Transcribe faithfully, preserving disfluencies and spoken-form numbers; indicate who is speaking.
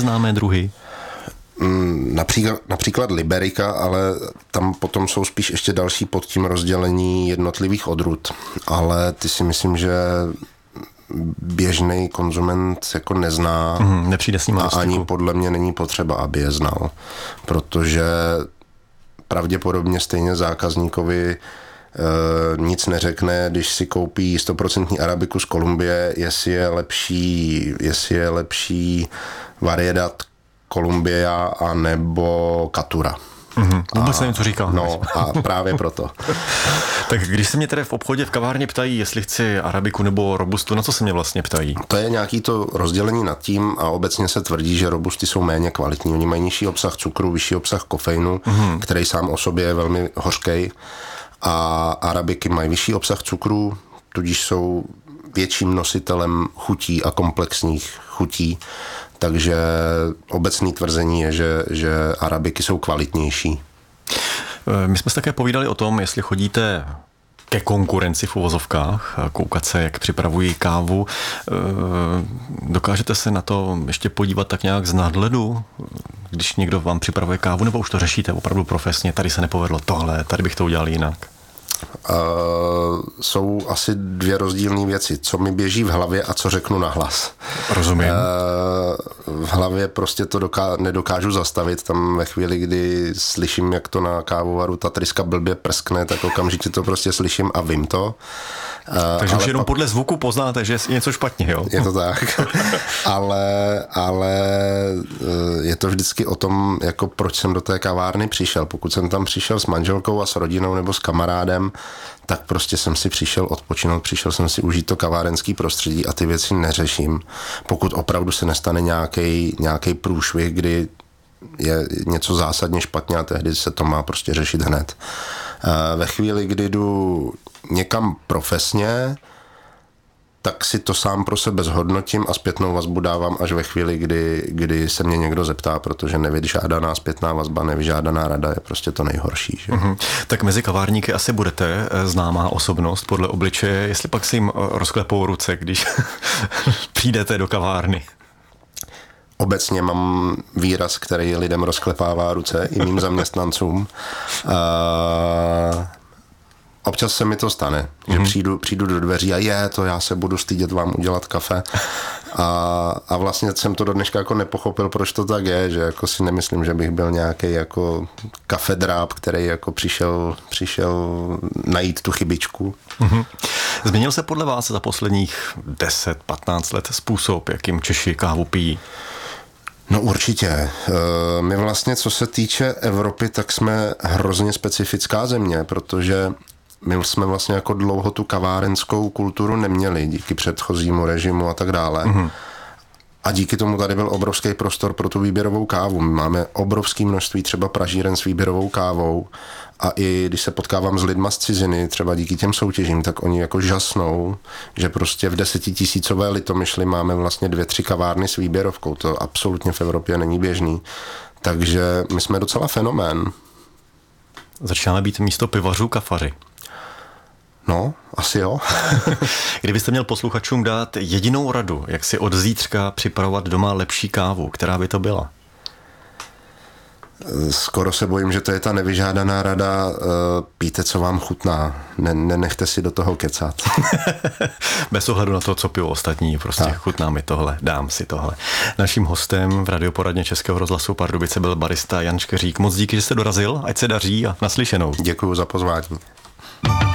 Speaker 1: známé druhy?
Speaker 2: Například, například Liberika, ale tam potom jsou spíš ještě další pod tím rozdělení jednotlivých odrůd. Ale ty si myslím, že běžný konzument jako nezná
Speaker 1: mm, nepřijde s ním
Speaker 2: a ani podle mě není potřeba, aby je znal. Protože pravděpodobně stejně zákazníkovi e, nic neřekne, když si koupí sto procent arabiku z Kolumbie, jestli je lepší, jestli je lepší variedat Columbia a nebo Catura.
Speaker 1: Mm-hmm. Vůbec nevím, co říká.
Speaker 2: No a právě proto.
Speaker 1: Tak když se mě tedy v obchodě, v kavárně ptají, jestli chci arabiku nebo robustu, na co se mě vlastně ptají?
Speaker 2: To je nějaký to rozdělení nad tím a obecně se tvrdí, že robusty jsou méně kvalitní. Oni mají nižší obsah cukru, vyšší obsah kofeinu, mm-hmm. který sám o sobě je velmi hořkej, a arabiky mají vyšší obsah cukru, tudíž jsou větším nositelem chutí a komplexních chutí. Takže obecné tvrzení je, že, že arabiky jsou kvalitnější.
Speaker 1: My jsme se také povídali o tom, jestli chodíte ke konkurenci v uvozovkách, koukat se, jak připravují kávu. Dokážete se na to ještě podívat tak nějak z nadhledu, když někdo vám připravuje kávu, nebo už to řešíte opravdu profesně, tady se nepovedlo tohle, tady bych to udělal jinak?
Speaker 2: Uh, jsou asi dvě rozdílné věci. Co mi běží v hlavě a co řeknu nahlas.
Speaker 1: Rozumím.
Speaker 2: Uh, v hlavě prostě to doká- nedokážu zastavit. Tam ve chvíli, kdy slyším, jak to na kávovaru ta tryska blbě prskne, tak okamžitě to prostě slyším a vím to. Uh,
Speaker 1: Takže už jenom
Speaker 2: pak
Speaker 1: podle zvuku poznáte, že je něco špatně, jo?
Speaker 2: Je to tak. ale, ale je to vždycky o tom, jako proč jsem do té kavárny přišel. Pokud jsem tam přišel s manželkou a s rodinou nebo s kamarádem, tak prostě jsem si přišel odpočinout, přišel jsem si užít to kavárenský prostředí a ty věci neřeším. Pokud opravdu se nestane nějaký nějaký průšvih, kdy je něco zásadně špatně a tehdy se to má prostě řešit hned. Ve chvíli, kdy jdu někam profesně, tak si to sám pro sebe zhodnotím a zpětnou vazbu dávám až ve chvíli, kdy, kdy se mě někdo zeptá, protože nevyžádaná zpětná vazba, nevyžádaná rada je prostě to nejhorší. Že?
Speaker 1: Mm-hmm. Tak mezi kavárníky asi budete známá osobnost podle obličeje, jestli pak si jim rozklepou ruce, když přijdete do kavárny.
Speaker 2: Obecně mám výraz, který lidem rozklepává ruce, i mým zaměstnancům. Uh, občas se mi to stane, mm-hmm. že přijdu, přijdu do dveří a je to, já se budu stydět vám udělat kafe. A, a vlastně jsem to do dneška jako nepochopil, proč to tak je, že jako si nemyslím, že bych byl nějaký jako kafedráb, který jako přišel, přišel najít tu chybičku.
Speaker 1: Mm-hmm. Změnil se podle vás za posledních deset patnáct let způsob, jakým Češi kávu pijí?
Speaker 2: No určitě. My vlastně, co se týče Evropy, tak jsme hrozně specifická země, protože my jsme vlastně jako dlouho tu kavárenskou kulturu neměli díky předchozímu režimu a tak dále. Mm-hmm. A díky tomu tady byl obrovský prostor pro tu výběrovou kávu. My máme obrovské množství třeba pražíren s výběrovou kávou a i když se potkávám s lidma z ciziny, třeba díky těm soutěžím, tak oni jako žasnou, že prostě v desetitisícové Litomyšli máme vlastně dvě, tři kavárny s výběrovkou. To absolutně v Evropě není běžný. Takže my jsme docela fenomén.
Speaker 1: Začínáme být místo pivařů kafaři.
Speaker 2: No, asi jo.
Speaker 1: Kdybyste měl posluchačům dát jedinou radu, jak si od zítřka připravovat doma lepší kávu, která by to byla?
Speaker 2: Skoro se bojím, že to je ta nevyžádaná rada, pijte, co vám chutná. Ne, nenechte si do toho kecat.
Speaker 1: Bez ohledu na to, co piju ostatní, prostě tak. Chutná mi tohle, dám si tohle. Naším hostem v radioporadně Českého rozhlasu Pardubice byl barista Jan Škeřík. Moc díky, že jste dorazil, ať se daří a naslyšenou.
Speaker 2: Děkuju za pozvání.